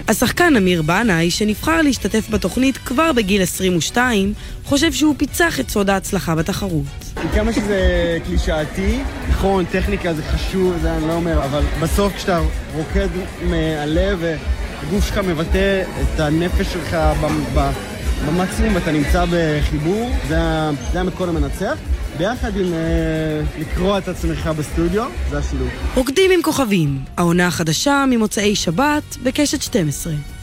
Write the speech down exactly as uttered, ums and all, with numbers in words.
השחקן אמיר בנאי, שנבחר להשתתף בתוכנית כבר בגיל עשרים ושתיים, חושב שהוא פיצח את סוד ההצלחה בתחרות. כמה שזה קלישאתי, נכון, טכניקה זה חשוב, זה אני לא אומר, אבל בסוף כשאתה רוקד מהלב והגוף שלך מבטא את הנפש שלך במקסימום ואתה נמצא בחיבור, זה המתכון המנצח. ביחד עם uh, לקרוא את עצמך בסטודיו, זה השילוב. רוקדים עם כוכבים, העונה החדשה ממוצאי שבת בקשת שתים עשרה.